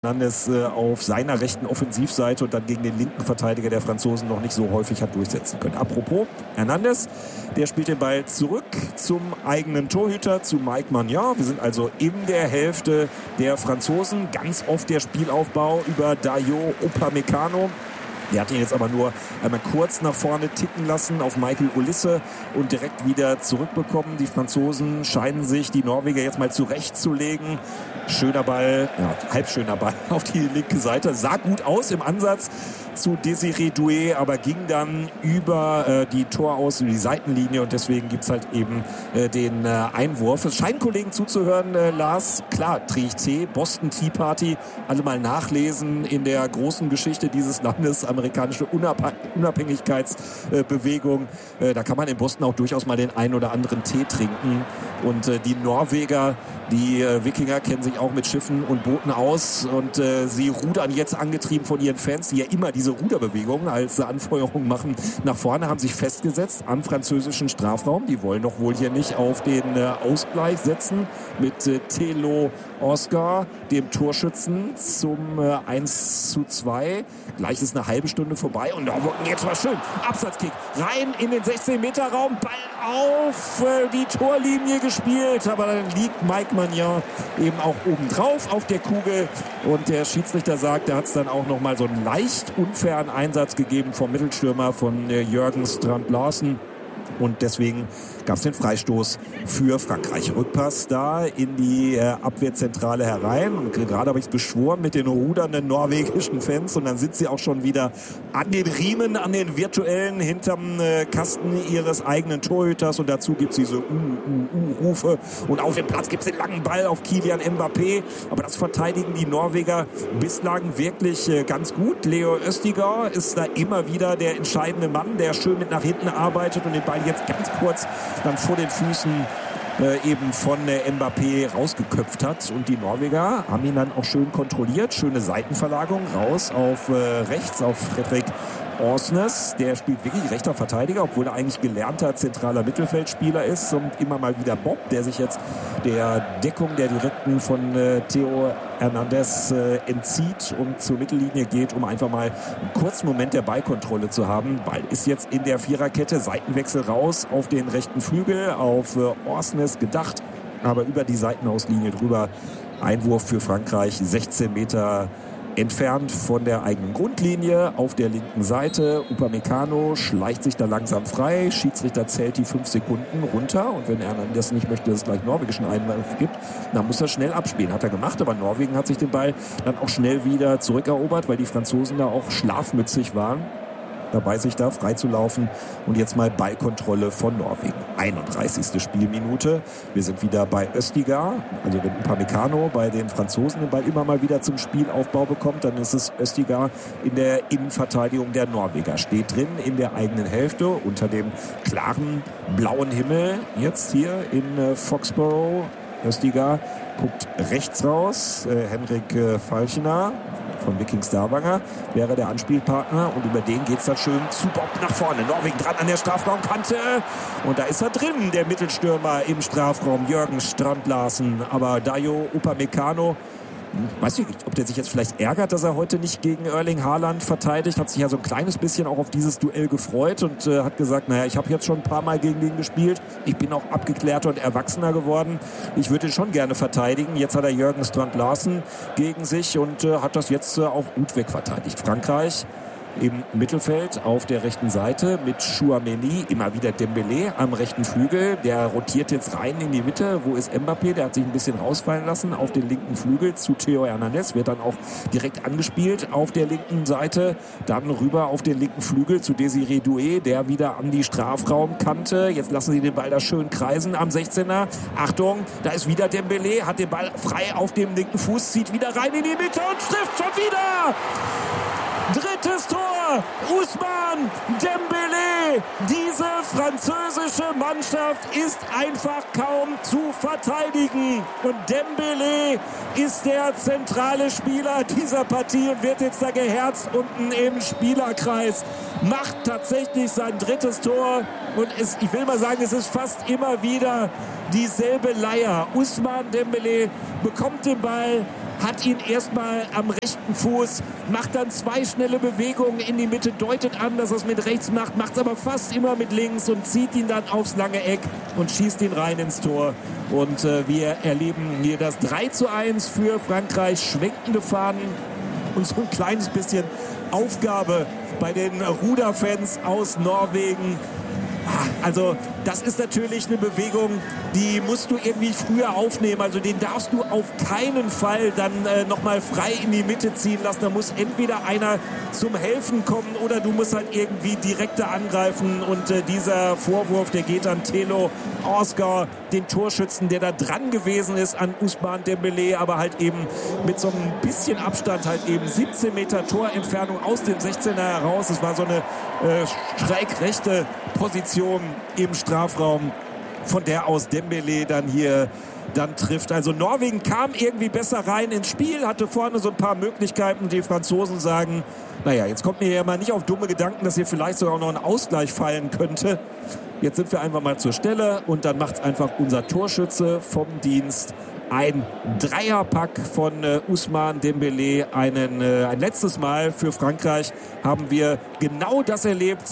Hernandez auf seiner rechten Offensivseite und dann gegen den linken Verteidiger der Franzosen noch nicht so häufig hat durchsetzen können. Apropos Hernandez, der spielt den Ball zurück zum eigenen Torhüter, zu Mike Maignan. Wir sind also in der Hälfte der Franzosen. Ganz oft der Spielaufbau über Dayot Upamecano. Der hat ihn jetzt aber nur einmal kurz nach vorne ticken lassen auf Michael Olise und direkt wieder zurückbekommen. Die Franzosen scheinen sich die Norweger jetzt mal zurechtzulegen. Schöner Ball, ja, halbschöner Ball auf die linke Seite. Sah gut aus im Ansatz zu Désiré Doué, aber ging dann über die die Seitenlinie und deswegen gibt es halt eben den Einwurf. Es scheinen Kollegen zuzuhören, Lars. Klar, TT, Boston Tea Party, alle mal nachlesen in der großen Geschichte dieses Landes, amerikanische Unabhängigkeitsbewegung. Da kann man in Boston auch durchaus mal den einen oder anderen Tee trinken. Und die Norweger, die Wikinger kennen sich auch mit Schiffen und Booten aus und sie rudern jetzt angetrieben von ihren Fans, die ja immer diese Ruderbewegungen als Anfeuerung machen. Nach vorne haben sich festgesetzt am französischen Strafraum. Die wollen doch wohl hier nicht auf den Ausgleich setzen mit Thelo Oscar, dem Torschützen, zum 1:2. Gleich ist eine halbe Stunde vorbei und jetzt war schön. Absatzkick rein in den 16-Meter-Raum, Ball auf die Torlinie gespielt, aber dann liegt Mike Maignan eben auch obendrauf auf der Kugel und der Schiedsrichter sagt, da hat es dann auch nochmal so einen leicht unfairen Einsatz gegeben vom Mittelstürmer von Jürgen Strand-Larsen. Und deswegen gab es den Freistoß für Frankreich. Rückpass da in die Abwehrzentrale herein. Und gerade habe ich es beschworen mit den rudernden norwegischen Fans. Und dann sind sie auch schon wieder an den Riemen, an den virtuellen, hinterm Kasten ihres eigenen Torhüters. Und dazu gibt es diese Rufe. Und auf dem Platz gibt es den langen Ball auf Kylian Mbappé. Aber das verteidigen die Norweger bislang wirklich ganz gut. Leo Østigård ist da immer wieder der entscheidende Mann, der schön mit nach hinten arbeitet und den Ball jetzt ganz kurz dann vor den Füßen eben von Mbappé rausgeköpft hat. Und die Norweger haben ihn dann auch schön kontrolliert. Schöne Seitenverlagerung raus auf rechts auf Fredrik Orsnes. Der spielt wirklich rechter Verteidiger, obwohl er eigentlich gelernter zentraler Mittelfeldspieler ist. Und immer mal wieder Bob, der sich jetzt der Deckung der Direkten von Theo Hernandez entzieht und zur Mittellinie geht, um einfach mal einen kurzen Moment der Ballkontrolle zu haben. Ball ist jetzt in der Viererkette, Seitenwechsel raus auf den rechten Flügel, auf Orsnes gedacht, aber über die Seitenauslinie drüber. Einwurf für Frankreich, 16 Meter entfernt von der eigenen Grundlinie auf der linken Seite. Upamecano schleicht sich da langsam frei. Schiedsrichter zählt die 5 Sekunden runter. Und wenn er das nicht möchte, dass es gleich norwegischen Einwurf gibt, dann muss er schnell abspielen. Hat er gemacht, aber Norwegen hat sich den Ball dann auch schnell wieder zurückerobert, weil die Franzosen da auch schlafmützig waren, dabei sich da freizulaufen. Und jetzt mal Ballkontrolle von Norwegen. 31. Spielminute. Wir sind wieder bei Østigård, also wenn Upamecano bei den Franzosen den Ball immer mal wieder zum Spielaufbau bekommt, dann ist es Østigård in der Innenverteidigung der Norweger. Steht drin in der eigenen Hälfte unter dem klaren blauen Himmel. Jetzt hier in Foxborough. Østigård guckt rechts raus. Henrik Falchner von Viking Stavanger wäre der Anspielpartner und über den geht's dann schön zu Bob nach vorne. Norwegen dran an der Strafraumkante und da ist er drin, der Mittelstürmer im Strafraum, Jürgen Strand-Larsen. Aber Dayot Upamecano, weiß ich nicht, ob der sich jetzt vielleicht ärgert, dass er heute nicht gegen Erling Haaland verteidigt. Hat sich ja so ein kleines bisschen auch auf dieses Duell gefreut und hat gesagt, naja, ich habe jetzt schon ein paar Mal gegen den gespielt. Ich bin auch abgeklärter und erwachsener geworden. Ich würde ihn schon gerne verteidigen. Jetzt hat er Jürgen Strand-Larsen gegen sich und hat das jetzt auch gut wegverteidigt. Frankreich im Mittelfeld auf der rechten Seite mit Chouameni, immer wieder Dembélé am rechten Flügel. Der rotiert jetzt rein in die Mitte. Wo ist Mbappé? Der hat sich ein bisschen rausfallen lassen auf den linken Flügel zu Theo Hernandez. Wird dann auch direkt angespielt auf der linken Seite. Dann rüber auf den linken Flügel zu Désiré Doué, der wieder an die Strafraumkante. Jetzt lassen sie den Ball da schön kreisen am 16er. Achtung, da ist wieder Dembélé, hat den Ball frei auf dem linken Fuß, zieht wieder rein in die Mitte und trifft schon wieder! Drittes Tor, Ousmane Dembélé. Diese französische Mannschaft ist einfach kaum zu verteidigen. Und Dembélé ist der zentrale Spieler dieser Partie und wird jetzt da geherzt unten im Spielerkreis. Macht tatsächlich sein drittes Tor. Und ich will mal sagen, es ist fast immer wieder dieselbe Leier. Ousmane Dembélé bekommt den Ball, hat ihn erstmal am rechten Fuß, macht dann 2 schnelle Bewegungen in die Mitte, deutet an, dass er es mit rechts macht, macht es aber fast immer mit links und zieht ihn dann aufs lange Eck und schießt ihn rein ins Tor. Und wir erleben hier das 3:1 für Frankreich, schwenkende Fahnen und so ein kleines bisschen Aufgabe bei den Ruderfans aus Norwegen. Also das ist natürlich eine Bewegung, die musst du irgendwie früher aufnehmen. Also den darfst du auf keinen Fall dann nochmal frei in die Mitte ziehen lassen. Da muss entweder einer zum Helfen kommen oder du musst halt irgendwie direkter angreifen. Und dieser Vorwurf, der geht an Thelo Oscar, den Torschützen, der da dran gewesen ist an Ousmane Dembélé, aber halt eben mit so ein bisschen Abstand, halt eben 17 Meter Torentfernung aus dem 16er heraus. Es war so eine schräg rechte Position im Strafraum, von der aus Dembélé dann hier trifft. Also Norwegen kam irgendwie besser rein ins Spiel, hatte vorne so ein paar Möglichkeiten. Die Franzosen sagen, naja, jetzt kommt mir ja mal nicht auf dumme Gedanken, dass hier vielleicht sogar auch noch ein Ausgleich fallen könnte. Jetzt sind wir einfach mal zur Stelle und dann macht es einfach unser Torschütze vom Dienst. Ein Dreierpack von Ousmane Dembélé. Ein letztes Mal für Frankreich haben wir genau das erlebt.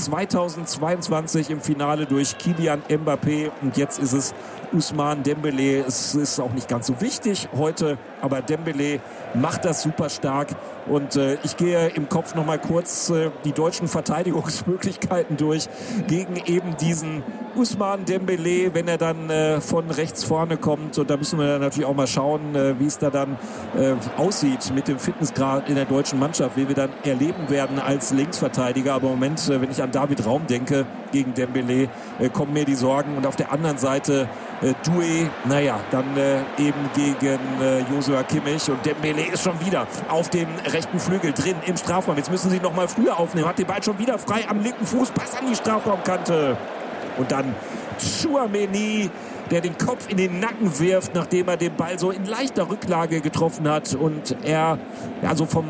2022 im Finale durch Kylian Mbappé. Und jetzt ist es Ousmane Dembélé. Es ist auch nicht ganz so wichtig heute, aber Dembélé macht das super stark. Und ich gehe im Kopf noch mal kurz die deutschen Verteidigungsmöglichkeiten durch gegen eben diesen Ousmane Dembélé, wenn er dann von rechts vorne kommt. Und da müssen wir dann natürlich auch mal schauen, wie es da dann aussieht mit dem Fitnessgrad in der deutschen Mannschaft, wie wir dann erleben werden als Linksverteidiger. Aber im Moment, wenn ich an David Raum denke gegen Dembélé, kommen mir die Sorgen. Und auf der anderen Seite Doué, naja, dann eben gegen Joshua Kimmich. Und Dembélé ist schon wieder auf dem rechten Flügel drin im Strafraum. Jetzt müssen sie noch mal früher aufnehmen. Hat den Ball schon wieder frei am linken Fuß. Pass an die Strafraumkante. Und dann Tchouaméni, der den Kopf in den Nacken wirft, nachdem er den Ball so in leichter Rücklage getroffen hat. Und er, also vom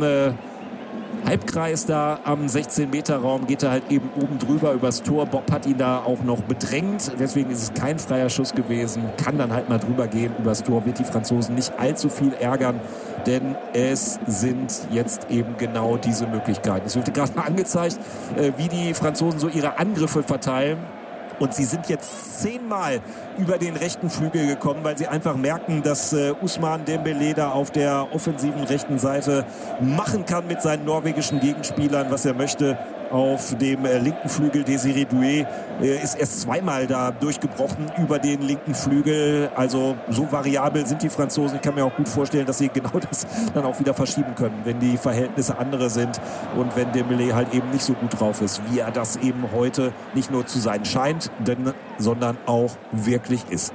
Halbkreis da am 16-Meter-Raum geht er halt eben oben drüber übers Tor. Bob hat ihn da auch noch bedrängt. Deswegen ist es kein freier Schuss gewesen. Kann dann halt mal drüber gehen übers Tor. Wird die Franzosen nicht allzu viel ärgern. Denn es sind jetzt eben genau diese Möglichkeiten. Es wird gerade mal angezeigt, wie die Franzosen so ihre Angriffe verteilen. Und sie sind jetzt 10-mal über den rechten Flügel gekommen, weil sie einfach merken, dass Ousmane Dembélé da auf der offensiven rechten Seite machen kann mit seinen norwegischen Gegenspielern, was er möchte. Auf dem linken Flügel Désiré Doué ist erst 2-mal da durchgebrochen über den linken Flügel. Also so variabel sind die Franzosen. Ich kann mir auch gut vorstellen, dass sie genau das dann auch wieder verschieben können, wenn die Verhältnisse andere sind und wenn Dembélé halt eben nicht so gut drauf ist, wie er das eben heute nicht nur zu sein scheint, sondern auch wirklich ist.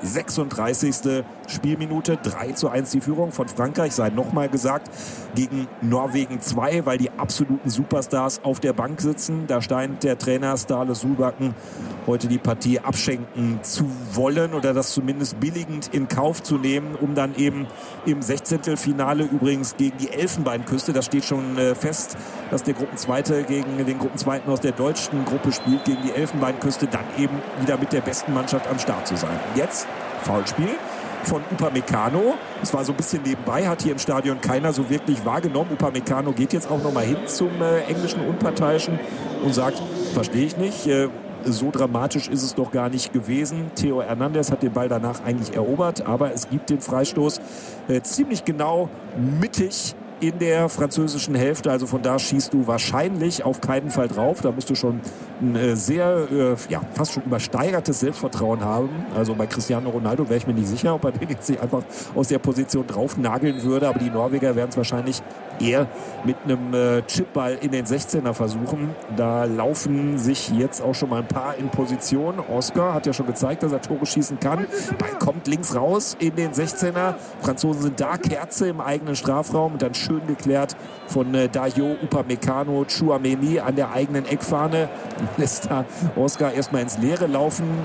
36. Spielminute, 3:1 die Führung von Frankreich, sei nochmal gesagt, gegen Norwegen 2, weil die absoluten Superstars auf der Bank sitzen. Da scheint der Trainer Ståle Solbakken heute die Partie abschenken zu wollen oder das zumindest billigend in Kauf zu nehmen, um dann eben im 16. übrigens gegen die Elfenbeinküste, das steht schon fest, dass der Gruppenzweite gegen den Gruppenzweiten aus der deutschen Gruppe spielt, gegen die Elfenbeinküste, dann eben wieder mit der besten Mannschaft am Start zu sein. Jetzt Foulspiel von Upamecano. Das war so ein bisschen nebenbei, hat hier im Stadion keiner so wirklich wahrgenommen. Upamecano geht jetzt auch nochmal hin zum englischen Unparteiischen und sagt, verstehe ich nicht, so dramatisch ist es doch gar nicht gewesen. Theo Hernandez hat den Ball danach eigentlich erobert, aber es gibt den Freistoß ziemlich genau mittig in der französischen Hälfte. Also von da schießt du wahrscheinlich auf keinen Fall drauf. Da musst du schon ein sehr, fast schon übersteigertes Selbstvertrauen haben. Also bei Cristiano Ronaldo wäre ich mir nicht sicher, ob er den jetzt nicht einfach aus der Position drauf nageln würde. Aber die Norweger werden es wahrscheinlich eher mit einem Chipball in den 16er versuchen. Da laufen sich jetzt auch schon mal ein paar in Position. Oscar hat ja schon gezeigt, dass er Tore schießen kann. Ball kommt links raus in den 16er. Franzosen sind da, Kerze im eigenen Strafraum und dann schön geklärt von Dayo Upamecano. Tchouaméni an der eigenen Eckfahne lässt da Oscar erstmal ins Leere laufen.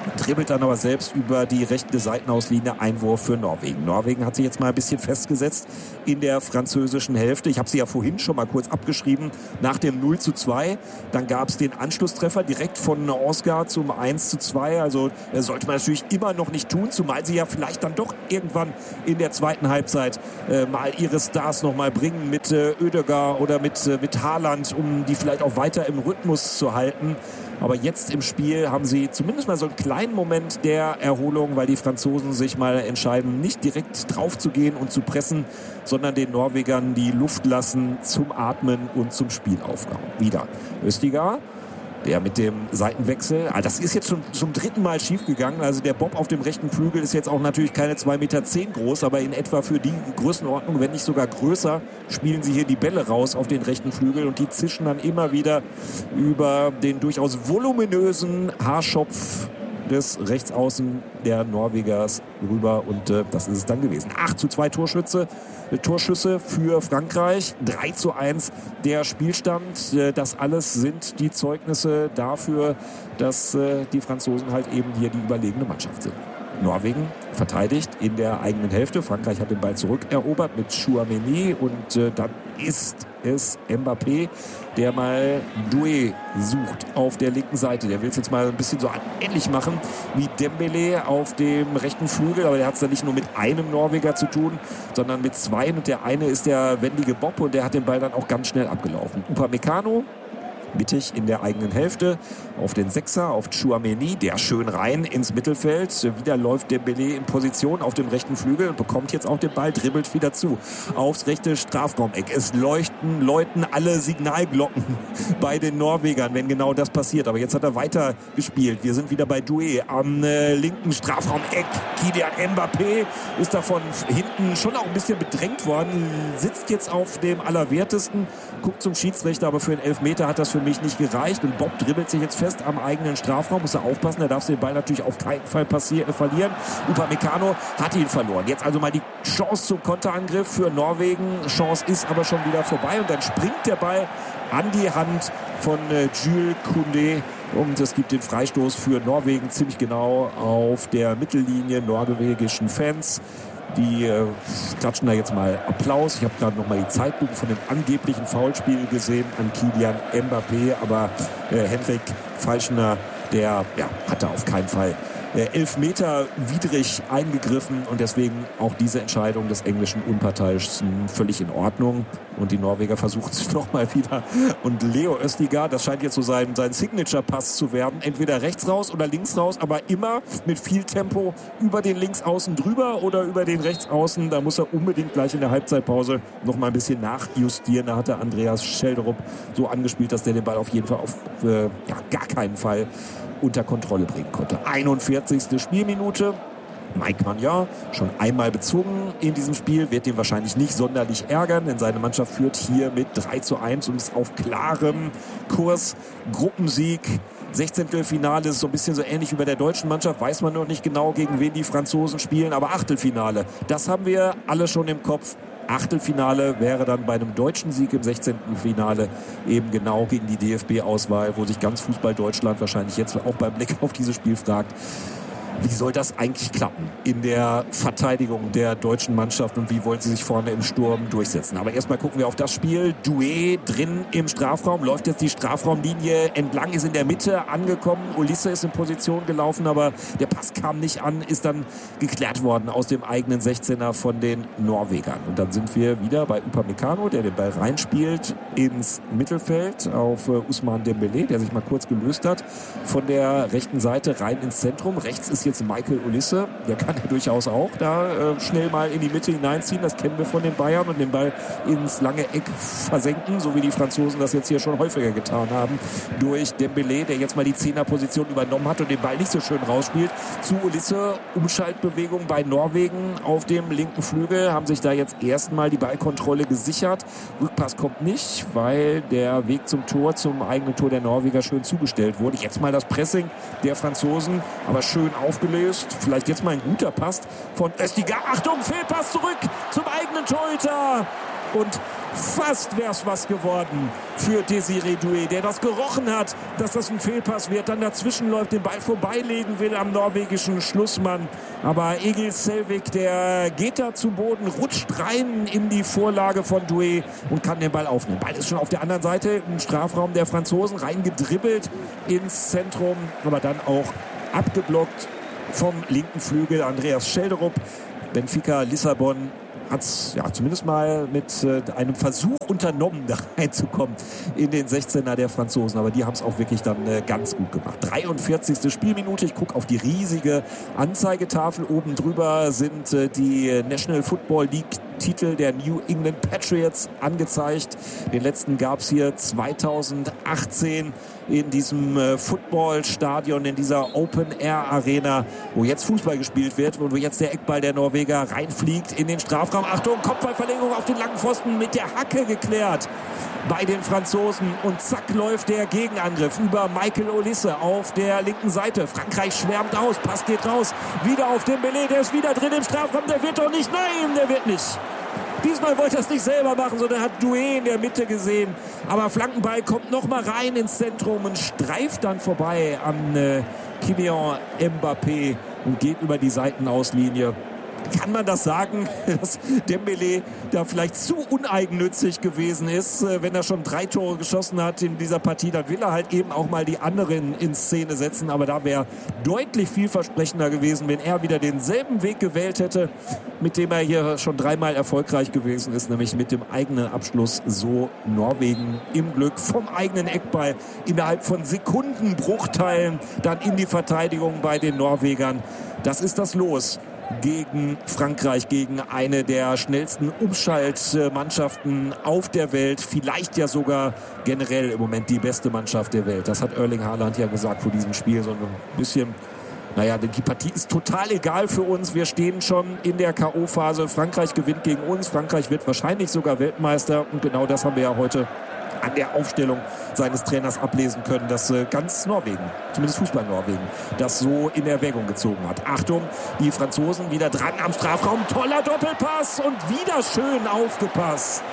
dribbelt dann aber selbst über die rechte Seitenauslinie. Einwurf für Norwegen. Norwegen hat sich jetzt mal ein bisschen festgesetzt in der französischen Hälfte. Ich habe sie ja vorhin schon mal kurz abgeschrieben. Nach dem 0:2, dann gab es den Anschlusstreffer direkt von Oscar zum 1:2. Also sollte man natürlich immer noch nicht tun, zumal sie ja vielleicht dann doch irgendwann in der zweiten Halbzeit mal ihre Stars noch mal bringen mit Ødegaard oder mit Haaland, um die vielleicht auch weiter im Rhythmus zu halten. Aber jetzt im Spiel haben sie zumindest mal so einen kleinen Moment der Erholung, weil die Franzosen sich mal entscheiden, nicht direkt drauf zu gehen und zu pressen, sondern den Norwegern die Luft lassen zum Atmen und zum Spielaufbau. Wieder Ødegaard, der mit dem Seitenwechsel, das ist jetzt schon zum dritten Mal schief gegangen. Also der Bob auf dem rechten Flügel ist jetzt auch natürlich keine 2,10 Meter groß, aber in etwa für die Größenordnung, wenn nicht sogar größer, spielen sie hier die Bälle raus auf den rechten Flügel und die zischen dann immer wieder über den durchaus voluminösen Haarschopf des Rechtsaußen der Norwegers rüber und das ist es dann gewesen. 8:2 Torschüsse für Frankreich, 3:1 der Spielstand. Das alles sind die Zeugnisse dafür, dass die Franzosen halt eben hier die überlegene Mannschaft sind. Norwegen verteidigt in der eigenen Hälfte. Frankreich hat den Ball zurückerobert mit Chouameni und dann ist es Mbappé, der mal Doué sucht auf der linken Seite. Der will es jetzt mal ein bisschen so ähnlich machen wie Dembélé auf dem rechten Flügel, aber der hat es dann nicht nur mit einem Norweger zu tun, sondern mit zwei und der eine ist der wendige Bob und der hat den Ball dann auch ganz schnell abgelaufen. Upamecano mittig in der eigenen Hälfte auf den Sechser, auf Chouameni, der schön rein ins Mittelfeld. Wieder läuft Dembélé in Position auf dem rechten Flügel und bekommt jetzt auch den Ball, dribbelt wieder zu aufs rechte Strafraumeck. Es läuten alle Signalglocken bei den Norwegern, wenn genau das passiert. Aber jetzt hat er weiter gespielt. Wir sind wieder bei Doué am linken Strafraumeck. Kylian Mbappé ist davon hinten schon auch ein bisschen bedrängt worden, sitzt jetzt auf dem Allerwertesten, guckt zum Schiedsrichter, aber für einen Elfmeter hat das für mich nicht gereicht und Bob dribbelt sich jetzt fest am eigenen Strafraum, muss er aufpassen, er darf den Ball natürlich auf keinen Fall verlieren. Upamecano hat ihn verloren. Jetzt also mal die Chance zum Konterangriff für Norwegen. Chance ist aber schon wieder vorbei und dann springt der Ball an die Hand von Jules Koundé und es gibt den Freistoß für Norwegen ziemlich genau auf der Mittellinie. Norwegischen Fans, die klatschen da jetzt mal Applaus. Ich habe gerade noch mal die Zeitlupe von dem angeblichen Foulspiel gesehen an Kylian Mbappé, aber Henrik Falschner, der hat da auf keinen Fall Elfmeter widrig eingegriffen und deswegen auch diese Entscheidung des englischen Unparteiischen völlig in Ordnung. Und die Norweger versuchen es nochmal wieder. Und Leo Ødegaard, das scheint jetzt so sein Signature-Pass zu werden. Entweder rechts raus oder links raus, aber immer mit viel Tempo über den Linksaußen drüber oder über den Rechtsaußen. Da muss er unbedingt gleich in der Halbzeitpause nochmal ein bisschen nachjustieren. Da hat der Andreas Schelderup so angespielt, dass der den Ball auf jeden Fall auf gar keinen Fall unter Kontrolle bringen konnte. 41. Spielminute. Mike Maignan, schon einmal bezogen in diesem Spiel, wird ihn wahrscheinlich nicht sonderlich ärgern, denn seine Mannschaft führt hier mit 3:1 und ist auf klarem Kurs. Gruppensieg, 16. Finale ist so ein bisschen so ähnlich wie bei der deutschen Mannschaft, weiß man noch nicht genau, gegen wen die Franzosen spielen, aber Achtelfinale, das haben wir alle schon im Kopf. Achtelfinale wäre dann bei einem deutschen Sieg im 16. Finale eben genau gegen die DFB-Auswahl, wo sich ganz Fußball Deutschland wahrscheinlich jetzt auch beim Blick auf dieses Spiel fragt, wie soll das eigentlich klappen in der Verteidigung der deutschen Mannschaft und wie wollen sie sich vorne im Sturm durchsetzen? Aber erstmal gucken wir auf das Spiel. Doué drin im Strafraum, läuft jetzt die Strafraumlinie entlang, ist in der Mitte angekommen. Olise ist in Position gelaufen, aber der Pass kam nicht an, ist dann geklärt worden aus dem eigenen 16er von den Norwegern. Und dann sind wir wieder bei Upamecano, der den Ball reinspielt ins Mittelfeld auf Ousmane Dembélé, der sich mal kurz gelöst hat von der rechten Seite rein ins Zentrum. Rechts ist jetzt Michael Olise, der kann ja durchaus auch da schnell mal in die Mitte hineinziehen, das kennen wir von den Bayern, und den Ball ins lange Eck versenken, so wie die Franzosen das jetzt hier schon häufiger getan haben, durch Dembélé, der jetzt mal die Zehnerposition übernommen hat und den Ball nicht so schön rausspielt, zu Olise. Umschaltbewegung bei Norwegen auf dem linken Flügel, haben sich da jetzt erstmal die Ballkontrolle gesichert. Rückpass kommt nicht, weil der Weg zum Tor, zum eigenen Tor der Norweger schön zugestellt wurde. Jetzt mal das Pressing der Franzosen, aber schön aufgelöst. Vielleicht jetzt mal ein guter Pass von Ødegaard. Achtung, Fehlpass zurück zum eigenen Torhüter. Und Fast wäre es was geworden für Désiré Doué, der das gerochen hat, dass das ein Fehlpass wird, dann dazwischen läuft, den Ball vorbeilegen will am norwegischen Schlussmann. Aber Egil Selvik, der geht da zu Boden, rutscht rein in die Vorlage von Doué und kann den Ball aufnehmen. Ball ist schon auf der anderen Seite im Strafraum der Franzosen, reingedribbelt ins Zentrum, aber dann auch abgeblockt vom linken Flügel Andreas Schelderup. Benfica Lissabon hat es ja zumindest mal mit einem Versuch unternommen, da reinzukommen in den 16er der Franzosen. Aber die haben es auch wirklich dann ganz gut gemacht. 43. Spielminute. Ich gucke auf die riesige Anzeigetafel. Oben drüber sind die National Football League Titel der New England Patriots angezeigt. Den letzten gab es hier 2018 in diesem Footballstadion, in dieser Open-Air-Arena, wo jetzt Fußball gespielt wird und wo jetzt der Eckball der Norweger reinfliegt in den Strafraum. Achtung, Kopfballverlängerung auf den langen Pfosten, mit der Hacke geklärt bei den Franzosen. Und zack läuft der Gegenangriff über Michael Olise auf der linken Seite. Frankreich schwärmt aus, Pass geht raus, wieder auf Dembélé, der ist wieder drin im Strafraum, der wird doch nicht, nein, der wird nicht. Diesmal wollte er es nicht selber machen, sondern hat Doué in der Mitte gesehen. Aber Flankenball kommt nochmal rein ins Zentrum und streift dann vorbei an Kylian Mbappé und geht über die Seitenauslinie. Kann man das sagen, dass Dembélé da vielleicht zu uneigennützig gewesen ist, wenn er schon 3 Tore geschossen hat in dieser Partie, dann will er halt eben auch mal die anderen in Szene setzen, aber da wäre deutlich vielversprechender gewesen, wenn er wieder denselben Weg gewählt hätte, mit dem er hier schon 3-mal erfolgreich gewesen ist, nämlich mit dem eigenen Abschluss, so Norwegen im Glück vom eigenen Eckball innerhalb von Sekundenbruchteilen dann in die Verteidigung bei den Norwegern. Das ist das Los gegen Frankreich, gegen eine der schnellsten Umschaltmannschaften auf der Welt, vielleicht ja sogar generell im Moment die beste Mannschaft der Welt. Das hat Erling Haaland ja gesagt vor diesem Spiel, so ein bisschen, naja, die Partie ist total egal für uns, wir stehen schon in der K.O.-Phase, Frankreich gewinnt gegen uns, Frankreich wird wahrscheinlich sogar Weltmeister und genau das haben wir ja heute an der Aufstellung seines Trainers ablesen können, dass ganz Norwegen, zumindest Fußball-Norwegen, das so in Erwägung gezogen hat. Achtung, die Franzosen wieder dran am Strafraum, toller Doppelpass und wieder schön aufgepasst.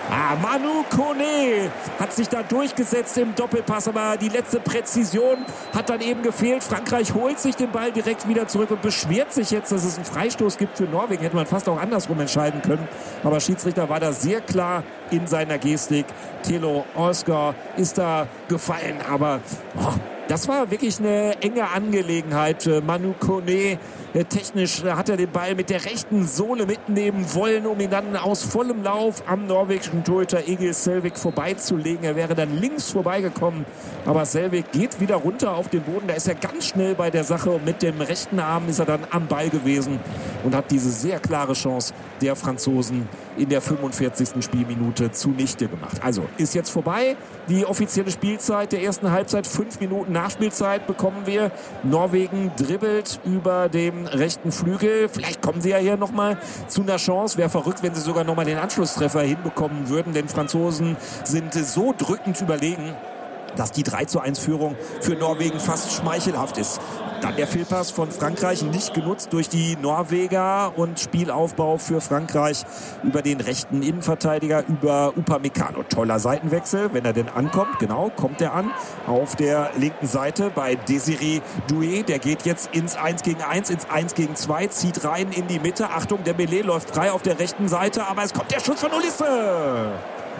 Manu Kone hat sich da durchgesetzt im Doppelpass, aber die letzte Präzision hat dann eben gefehlt. Frankreich holt sich den Ball direkt wieder zurück und beschwert sich jetzt, dass es einen Freistoß gibt für Norwegen. Hätte man fast auch andersrum entscheiden können. Aber Schiedsrichter war da sehr klar in seiner Gestik. Thilo Oscar ist da gefallen, aber das war wirklich eine enge Angelegenheit. Manu Kone, technisch hat er den Ball mit der rechten Sohle mitnehmen wollen, um ihn dann aus vollem Lauf am norwegischen Torhüter Egil Selvik vorbeizulegen. Er wäre dann links vorbeigekommen, aber Selvik geht wieder runter auf den Boden. Da ist er ganz schnell bei der Sache und mit dem rechten Arm ist er dann am Ball gewesen und hat diese sehr klare Chance der Franzosen in der 45. Spielminute zunichte gemacht. Also ist jetzt vorbei. Die offizielle Spielzeit der ersten Halbzeit, 5 Minuten Nachspielzeit bekommen wir. Norwegen dribbelt über dem rechten Flügel. Vielleicht kommen sie ja hier nochmal zu einer Chance. Wäre verrückt, wenn sie sogar nochmal den Anschlusstreffer hinbekommen würden. Denn Franzosen sind so drückend überlegen, dass die 3:1-Führung für Norwegen fast schmeichelhaft ist. Dann der Fehlpass von Frankreich, nicht genutzt durch die Norweger und Spielaufbau für Frankreich über den rechten Innenverteidiger, über Upamecano. Toller Seitenwechsel, wenn er denn ankommt. Genau, kommt er an auf der linken Seite bei Désiré Doué. Der geht jetzt ins 1 gegen 1, ins 1 gegen 2, zieht rein in die Mitte. Achtung, Dembélé läuft frei auf der rechten Seite, aber es kommt der Schuss von Olise.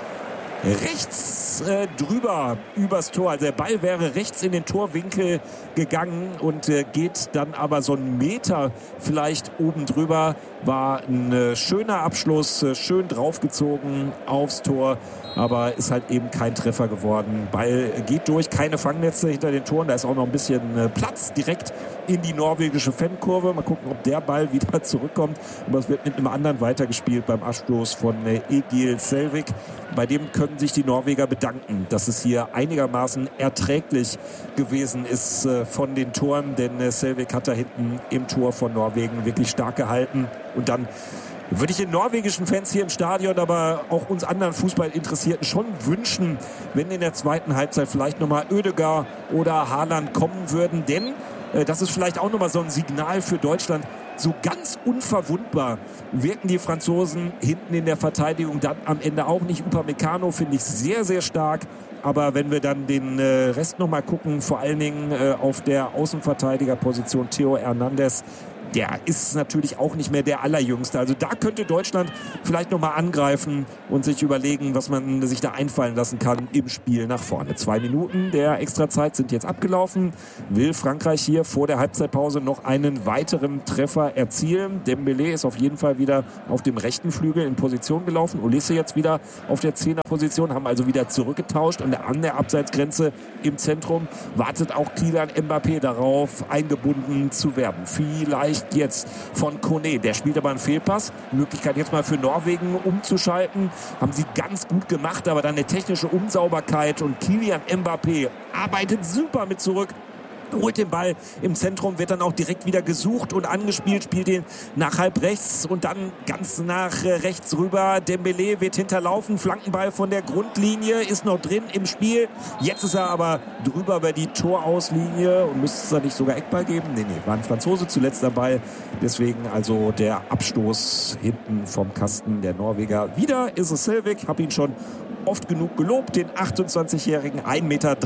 Rechts drüber übers Tor. Also der Ball wäre rechts in den Torwinkel gegangen und geht dann aber so einen Meter vielleicht oben drüber. War ein schöner Abschluss, schön draufgezogen aufs Tor, aber ist halt eben kein Treffer geworden. Ball geht durch, keine Fangnetze hinter den Toren. Da ist auch noch ein bisschen Platz direkt in die norwegische Fankurve. Mal gucken, ob der Ball wieder zurückkommt. Aber es wird mit einem anderen weitergespielt beim Abstoß von Egil Selvik. Bei dem können sich die Norweger bedanken, dass es hier einigermaßen erträglich gewesen ist von den Toren, denn Selvik hat da hinten im Tor von Norwegen wirklich stark gehalten. Und dann würde ich den norwegischen Fans hier im Stadion, aber auch uns anderen Fußballinteressierten schon wünschen, wenn in der zweiten Halbzeit vielleicht nochmal Ødegaard oder Haaland kommen würden, denn das ist vielleicht auch nochmal so ein Signal für Deutschland. so ganz unverwundbar wirken die Franzosen hinten in der Verteidigung dann am Ende auch nicht. Upamecano finde ich sehr, sehr stark. Aber wenn wir dann den Rest nochmal gucken, vor allen Dingen auf der Außenverteidigerposition Theo Hernandez, der ist natürlich auch nicht mehr der Allerjüngste. Also da könnte Deutschland vielleicht nochmal angreifen und sich überlegen, was man sich da einfallen lassen kann im Spiel nach vorne. 2 Minuten der Extrazeit sind jetzt abgelaufen. Will Frankreich hier vor der Halbzeitpause noch einen weiteren Treffer erzielen? Dembélé ist auf jeden Fall wieder auf dem rechten Flügel in Position gelaufen. Olise jetzt wieder auf der 10er-Position, haben also wieder zurückgetauscht. Und an der Abseitsgrenze im Zentrum wartet auch Kylian Mbappé darauf, eingebunden zu werden. Vielleicht jetzt von Kone. Der spielt aber einen Fehlpass. Möglichkeit jetzt mal für Norwegen umzuschalten. Haben sie ganz gut gemacht, aber dann eine technische Unsauberkeit und Kylian Mbappé arbeitet super mit zurück. Holt den Ball im Zentrum, wird dann auch direkt wieder gesucht und angespielt, spielt ihn nach halb rechts und dann ganz nach rechts rüber. Dembélé wird hinterlaufen, Flankenball von der Grundlinie, ist noch drin im Spiel. Jetzt ist er aber drüber über die Torauslinie und müsste es da nicht sogar Eckball geben? Nee, war ein Franzose zuletzt dabei. Deswegen also der Abstoß hinten vom Kasten der Norweger. Wieder ist es Selvik, habe ihn schon oft genug gelobt, den 28-jährigen 1,93 Meter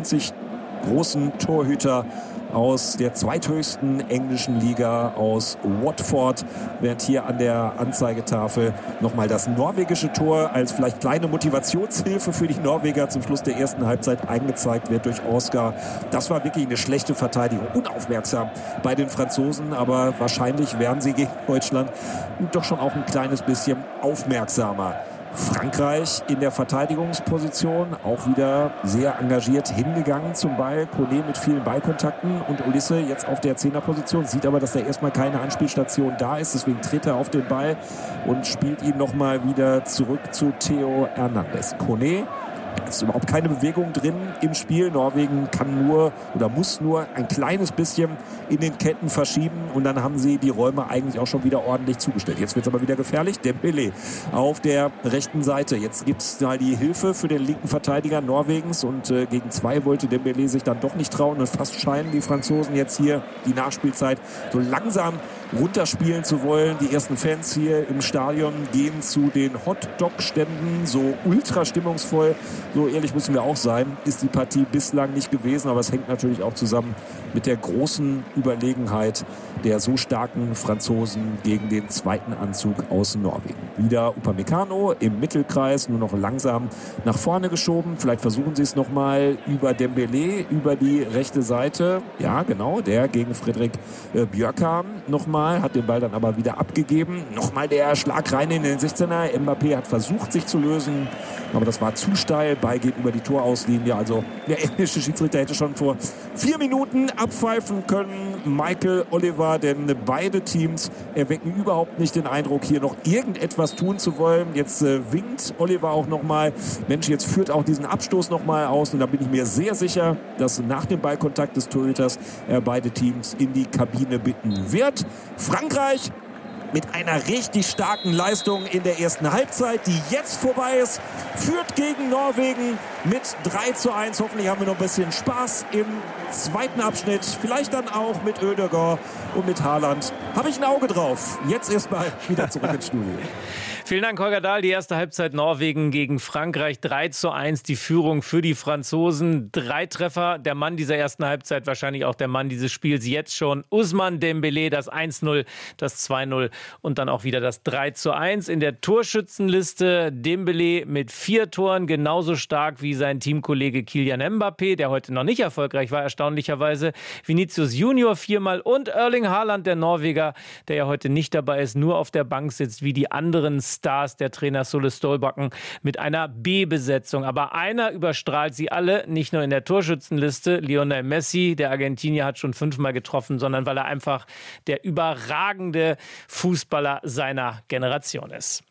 großen Torhüter aus der zweithöchsten englischen Liga aus Watford, während hier an der Anzeigetafel nochmal das norwegische Tor als vielleicht kleine Motivationshilfe für die Norweger zum Schluss der ersten Halbzeit eingezeigt wird durch Oscar. Das war wirklich eine schlechte Verteidigung, unaufmerksam bei den Franzosen, aber wahrscheinlich werden sie gegen Deutschland doch schon auch ein kleines bisschen aufmerksamer. Frankreich in der Verteidigungsposition auch wieder sehr engagiert hingegangen zum Ball. Kone mit vielen Ballkontakten und Olise jetzt auf der 10er-Position. Sieht aber, dass da erstmal keine Anspielstation da ist. Deswegen tritt er auf den Ball und spielt ihn nochmal wieder zurück zu Theo Hernandez. Kone. Es ist überhaupt keine Bewegung drin im Spiel. Norwegen kann nur oder muss nur ein kleines bisschen in den Ketten verschieben und dann haben sie die Räume eigentlich auch schon wieder ordentlich zugestellt. Jetzt wird es aber wieder gefährlich. Dembélé auf der rechten Seite. Jetzt gibt es mal die Hilfe für den linken Verteidiger Norwegens und gegen 2 wollte Dembélé sich dann doch nicht trauen und fast scheinen die Franzosen jetzt hier die Nachspielzeit so langsam runterspielen zu wollen. Die ersten Fans hier im Stadion gehen zu den Hotdog-Ständen, so ultra stimmungsvoll. So ehrlich müssen wir auch sein, ist die Partie bislang nicht gewesen, aber es hängt natürlich auch zusammen mit der großen Überlegenheit der so starken Franzosen gegen den zweiten Anzug aus Norwegen. Wieder Upamecano im Mittelkreis, nur noch langsam nach vorne geschoben. Vielleicht versuchen sie es nochmal über Dembélé, über die rechte Seite. Ja, genau, der gegen Frederik Bjørkan nochmal, hat den Ball dann aber wieder abgegeben. Nochmal der Schlag rein in den 16er. Mbappé hat versucht, sich zu lösen, aber das war zu steil. Ball geht über die Torauslinie. Also der englische Schiedsrichter hätte schon vor 4 Minuten abpfeifen können. Michael Oliver, denn beide Teams erwecken überhaupt nicht den Eindruck, hier noch irgendetwas tun zu wollen. Jetzt winkt Oliver auch nochmal. Mensch, jetzt führt auch diesen Abstoß nochmal aus. Und da bin ich mir sehr sicher, dass nach dem Ballkontakt des Torhüters beide Teams in die Kabine bitten wird. Frankreich mit einer richtig starken Leistung in der ersten Halbzeit, die jetzt vorbei ist, führt gegen Norwegen mit 3:1. Hoffentlich haben wir noch ein bisschen Spaß im zweiten Abschnitt. Vielleicht dann auch mit Ødegaard und mit Haaland. Habe ich ein Auge drauf. Jetzt erstmal wieder zurück ins Studio. Vielen Dank, Holger Dahl. Die erste Halbzeit Norwegen gegen Frankreich. 3:1 die Führung für die Franzosen. 3 Treffer. Der Mann dieser ersten Halbzeit, wahrscheinlich auch der Mann dieses Spiels jetzt schon. Ousmane Dembélé, das 1:0, das 2:0 und dann auch wieder das 3:1. In der Torschützenliste Dembélé mit 4 Toren, genauso stark wie sein Teamkollege Kylian Mbappé, der heute noch nicht erfolgreich war, erstaunlicherweise. Vinicius Junior 4-mal und Erling Haaland, der Norweger, der ja heute nicht dabei ist, nur auf der Bank sitzt, wie die anderen Stars der Trainer Solle Stolbakken mit einer B-Besetzung. Aber einer überstrahlt sie alle, nicht nur in der Torschützenliste. Lionel Messi, der Argentinier, hat schon 5-mal getroffen, sondern weil er einfach der überragende Fußballer seiner Generation ist.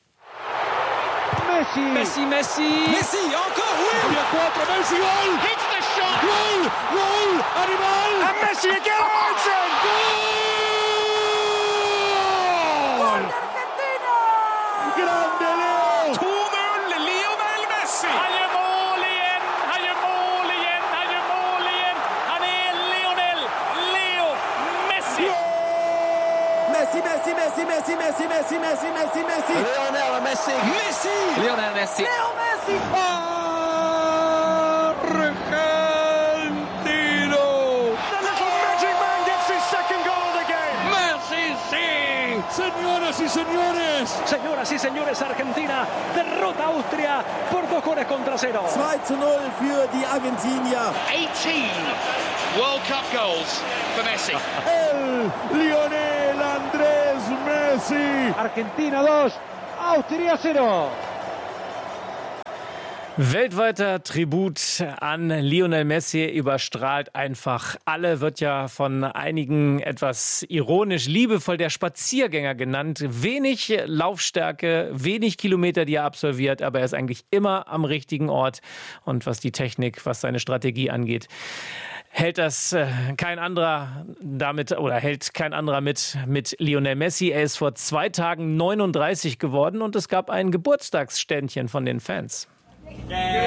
Messi, Messi, Messi, Messi, encore, oui, Messi, goal, hits the shot, goal, Animal, and Messi again, goal, grande Leo, 2-0, Lionel Messi, han gjør mål igjen, han gjør mål igjen, han gjør mål igjen, han er Lionel Leo Messi. Messi, Messi, Messi, Messi, Messi, Messi. Lionel Messi. Messi. Lionel Messi. Leo Messi. Argentino. The little magic man gets his second goal of the game. Messi, sí. Señoras y señores. Señoras y señores, Argentina derrota a Austria por 2-0. 2-0 für die Argentinier. 18 World Cup goals for Messi. Lionel Andrés Messi. Argentina 2, Austria 0. Weltweiter Tribut an Lionel Messi überstrahlt einfach alle, wird ja von einigen etwas ironisch liebevoll der Spaziergänger genannt. Wenig Laufstärke, wenig Kilometer, die er absolviert, aber er ist eigentlich immer am richtigen Ort. Und was die Technik, was seine Strategie angeht, hält kein anderer mit Lionel Messi. Er ist vor 2 Tagen 39 geworden und es gab ein Geburtstagsständchen von den Fans.